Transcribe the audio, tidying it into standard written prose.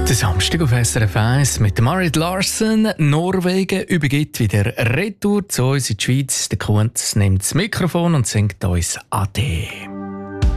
Der Samstag auf SRF 1 mit Marit Larsen. Norwegen übergibt wieder Retour zu uns in die Schweiz. Der Kunz nimmt das Mikrofon und singt uns Ade.